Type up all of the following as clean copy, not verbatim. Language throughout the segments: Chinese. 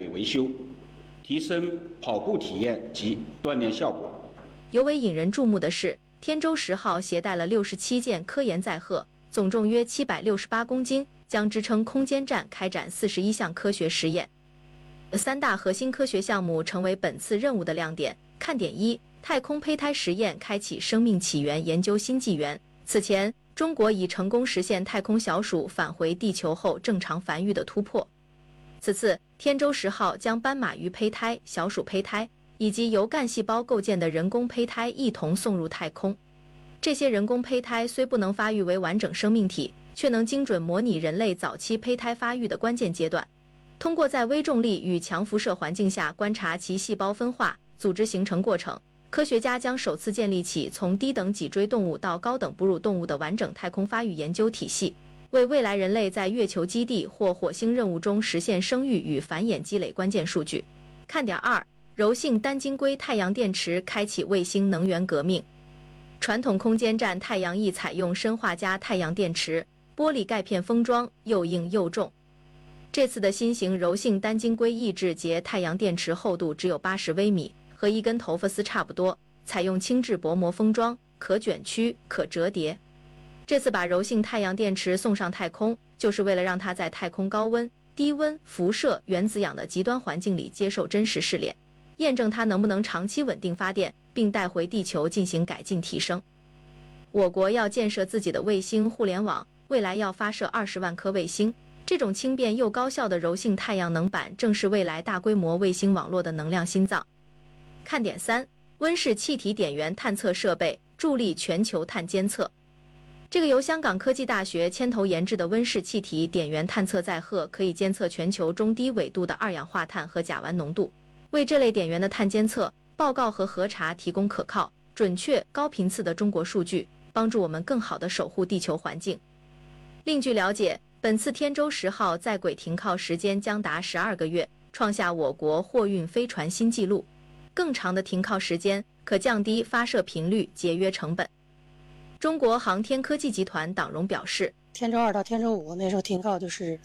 给维修，提升跑步体验及锻炼效果。 尤为引人注目的是，天舟10号携带了67件科研载荷，总重约768公斤，将支撑空间站开展41项科学实验。3大核心科学项目成为本次任务的亮点。看点1：太空胚胎实验开启生命起源研究新纪元。此前，中国已成功实现太空小鼠返回地球后正常繁育的突破。此次，天舟10号将斑马鱼胚胎、小鼠胚胎以及由干细胞构建的人工胚胎一同送入太空。这些人工胚胎虽不能发育为完整生命体，却能精准模拟人类早期胚胎发育的关键阶段。通过在微重力与强辐射环境下观察其细胞分化、组织形成过程，科学家将首次建立起从低等脊椎动物到高等哺乳动物的完整太空发育研究体系，为未来人类在月球基地或火星任务中实现生育与繁衍积累关键数据。看点2：柔性单晶硅太阳电池开启卫星能源革命。传统空间站太阳翼采用砷化镓太阳电池，玻璃盖片封装，又硬又重。这次的新型柔性单晶硅抑制节太阳电池厚度只有80微米，和一根头发丝差不多，采用轻质薄膜封装，可卷曲、可折叠。这次把柔性太阳电池送上太空，就是为了让它在太空高温、低温、辐射、原子氧的极端环境里接受真实试炼，验证它能不能长期稳定发电，并带回地球进行改进提升。我国要建设自己的卫星互联网，未来要发射20万颗卫星。这种轻便又高效的柔性太阳能板正是未来大规模卫星网络的能量心脏。看点3：温室气体点源探测设备助力全球碳监测。这个由香港科技大学牵头研制的温室气体点源探测载荷可以监测全球中低纬度的二氧化碳和甲烷浓度，为这类点源的碳监测、报告和核查提供可靠、准确、高频次的中国数据，帮助我们更好地守护地球环境。另据了解，本次天舟10号在轨停靠时间将达12个月，创下我国货运飞船新纪录。更长的停靠时间可降低发射频率，节约成本。中国航天科技集团党荣表示， 天舟2到天舟5那时候停靠就是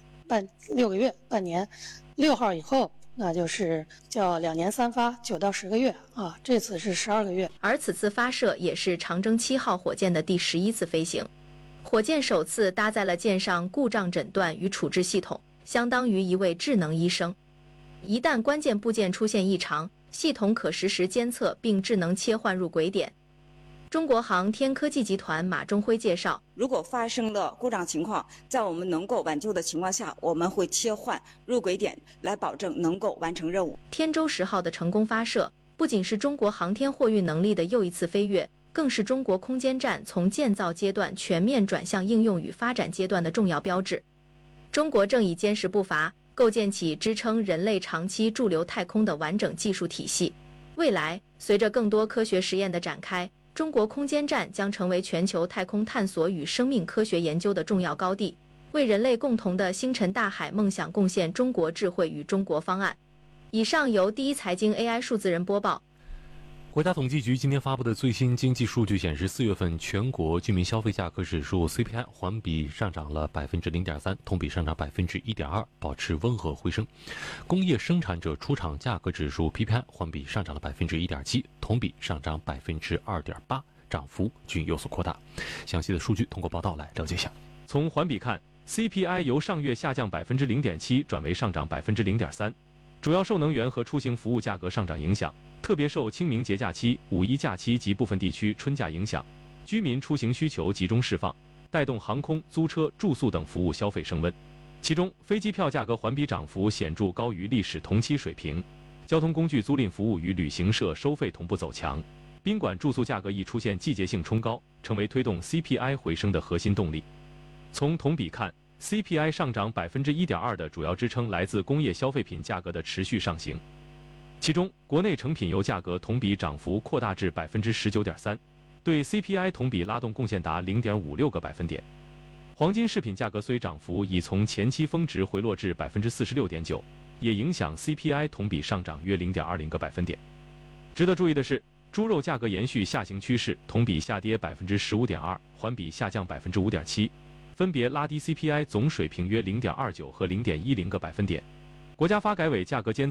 6个月，半年，6号以后那就是叫2年3发，9到10个月啊，这次是12个月。 而此次发射也是长征7号火箭的第11次飞行。火箭首次搭载了舰上故障诊断与处置系统，相当于一位智能医生。一旦关键部件出现异常，系统可实时监测并智能切换入轨点。中国航天科技集团马中辉介绍， 如果发生了故障情况，在我们能够挽救的情况下，我们会切换入轨点，来保证能够完成任务。 天舟10号的成功发射，不仅是中国航天货运能力的又一次飞跃，更是中国空间站从建造阶段全面转向应用与发展阶段的重要标志。中国正以坚实步伐，构建起支撑人类长期驻留太空的完整技术体系。未来，随着更多科学实验的展开，中国空间站将成为全球太空探索与生命科学研究的重要高地，为人类共同的星辰大海梦想贡献中国智慧与中国方案。以上由第一财经 AI 数字人播报。 国家统计局今天发布的最新经济数据显示，4月份全国居民消费价格指数 CPI 环比上涨了 0.3%， 同比上涨 1.2%， 保持温和回升。工业生产者出厂价格指数 PPI 环比上涨了 1.7%， 同比上涨 2.8%， 涨幅均有所扩大。详细的数据通过报道来了解一下。 从环比看， CPI 由上月下降 0.7% 转为上涨 0.3%， 主要受能源和出行服务价格上涨影响，特别受清明节假期、五一假期及部分地区春假影响，居民出行需求集中释放，带动航空、租车、住宿等服务消费升温。其中，飞机票价格环比涨幅显著高于历史同期水平，交通工具租赁服务与旅行社收费同步走强，宾馆住宿价格亦出现季节性冲高，成为推动 CPI 回升的核心动力。从同比看， CPI 上涨 1.2% 的主要支撑来自工业消费品价格的持续上行。其中，国内成品油价格同比涨幅扩大至 19.3%， 对 CPI 同比拉动贡献达 0.56个百分点。黄金饰品价格虽涨幅已从前期峰值回落至 46.9%， 也影响 CPI 同比上涨约 0.20个百分点。值得注意的是，猪肉价格延续下行趋势，同比下跌 15.2%， 环比下降 5.7%， 分别拉低 CPI 总水平约 0.29和 0.10个百分点。国家发改委价格监